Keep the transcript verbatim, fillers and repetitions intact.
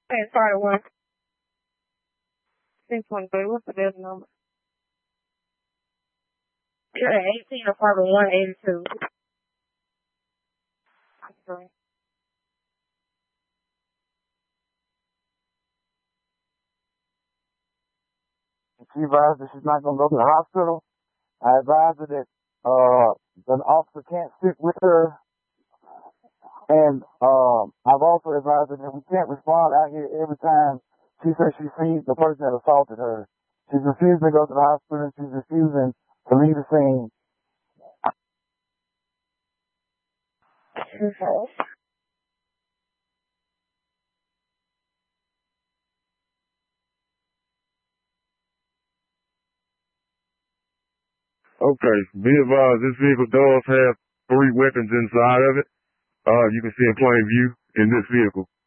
Hey, sorry, one. six one three. What's the building number? You're at eighteen, apartment one eighty-two. Okay. She advised that she's not going to go to the hospital. I advised her that uh, an officer can't sit with her. And um, I've also advised her that we can't respond out here every time she says she sees the person that assaulted her. She's refusing to go to the hospital. She's refusing to leave the scene. Okay. Okay, be advised, this vehicle does have three weapons inside of it. Uh, you can see in plain view in this vehicle.